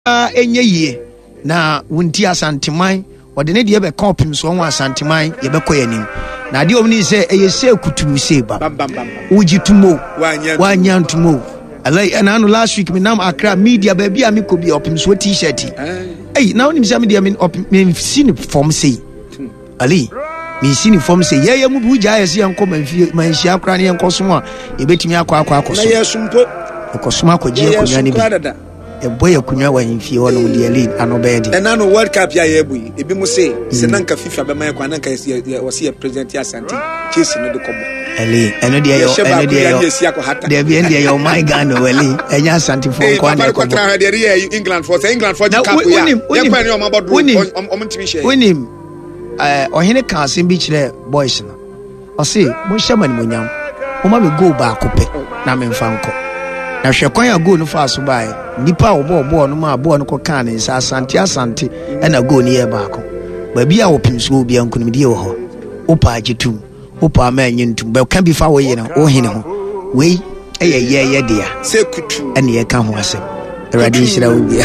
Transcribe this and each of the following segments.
enye yie na wunti asanteman ode ne de be kopim so won asanteman ye be koyanim na de omni se eyese kutu se ba ugitumo wanyantumo alai anu last week me nam Accra media ba bia me ko bia opim so t-shirt na onim se me de me sini form sei ali me sini form sei ye mu buja yesi yanko manfi akra ne yanko so a ye betimi akwa akoso na yesumpo akosoma akogye akunya ne bi e boy akunya wa himfie wono de lead anobedi na no world cup ya yebu ebi mu say se nanka FIFA be man kwa nanka wasi president ya Asante chase no de kobo eli eno de yo de bi ende yo my Ghana weli enya Asante fo kwa na kobo England for cup ya ye kwa ni o mabodu o mtimi share winim ohene kan sem bi kire boys no o say mo shaman monyam o ma me go ba kope na me mfa nko na hwekwan ya go no fa so bae nipa obo no ma bo no ko kan ne sa Asante na go ni e baako ba bia wo pimso obi ankunum die wo ho opa agitum opa ma anyintum ba kan bi fa wo ye no o hene ho wei ye dia se kutu ene ye ka ho asem erade nhira wo bia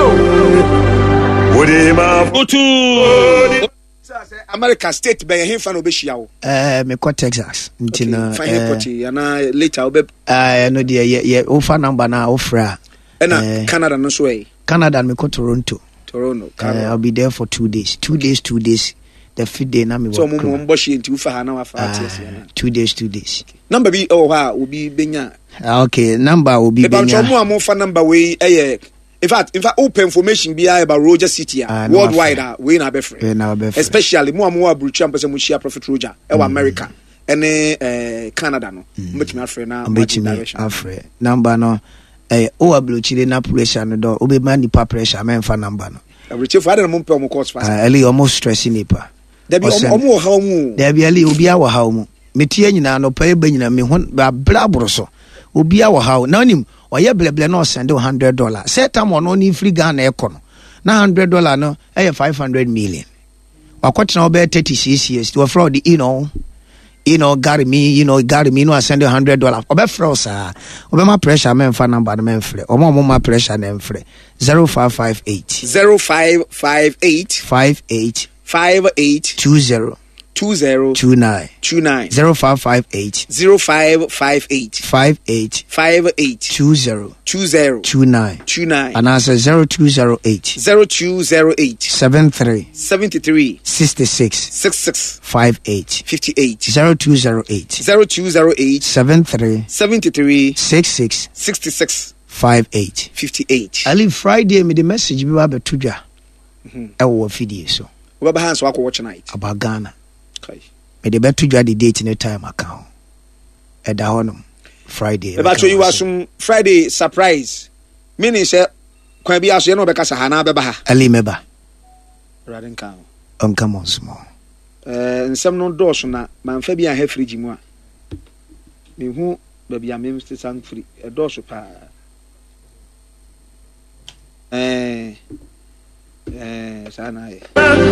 wodi ma futu America state by him fan obeshia wo me ko Texas ntina na later obe no de ye ofa number na ofra na Canada no so Canada me ko Toronto I'll be there for 2 days the fifth day na me work so mo mboshi nti ufa ha na wa fa 2 days number bi ha obi benya okay number obi benya e ba mo fa number we In fact, open information be about Roger City worldwide. We na be free, especially more abruchi am person mushia Prophet Roger. America, Canada no. Much me afre na. Afre number no. Abruchi na pressure no do. Obe man nipa pressure men fa number no. Abruchi fa na mo pe mo course fast. Eli almost stressing nipa. There be omo ha omo. There be eli obi a wa ha omo. Metie nyina no pa eba nyina me ho ba bra boroso. Obi a wa ha na onim oye bleble no send $100 set time on only free Ghana econo na $100 no $500 million wakwatena obe 36 years to fraud gary me no send $100 obe frosa obe ma pressure men fa number no men free omo ma pressure na free 0558 58 20 29 0558 58 20 29 and answer 0208 73 66 58 0208 73 66 58 Ali Friday me the message bi ba betudwa e wo video so we ba hands wako watch night about Ghana me the better the date in the time account at the honum Friday about you was some Friday surprise meaning say kwan bi aso no be kasa hana be ba ha ali meba radin kan on come on small nsem no do so na man fa bi a ha fridge mu a me hu ba bi a me mr sang free e do so pa sana e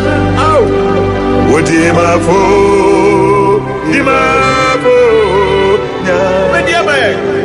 wodi ma fo nya